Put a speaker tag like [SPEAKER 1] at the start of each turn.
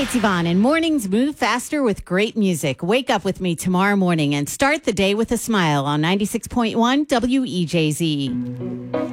[SPEAKER 1] it's Yvonne, and mornings move faster with great music. Wake up with me tomorrow morning and start the day with a smile on 96.1 WEJZ.